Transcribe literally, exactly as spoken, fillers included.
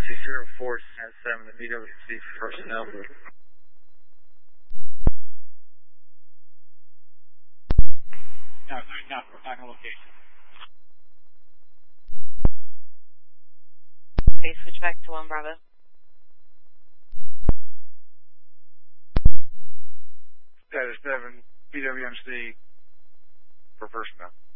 two zero four seven, the B W C personnel. No, no, not on location. Okay, switch back to one Bravo. Status seven, P W M C for personnel.